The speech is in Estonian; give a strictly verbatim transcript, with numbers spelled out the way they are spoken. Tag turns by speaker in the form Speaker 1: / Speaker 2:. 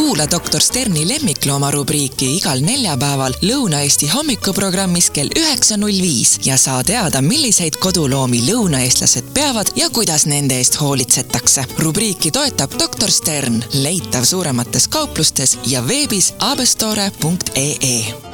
Speaker 1: Kuula doktor Sterni lemmiklooma rubriiki igal neljapäeval Lõuna-Eesti hommikuprogrammis kell üheksa null viis ja saa teada, milliseid koduloomi lõunaeestlased peavad ja kuidas nende eest hoolitsetakse. Rubriiki toetab doktor Stern, leitav suuremates kauplustes ja veebis abestore punkt ee.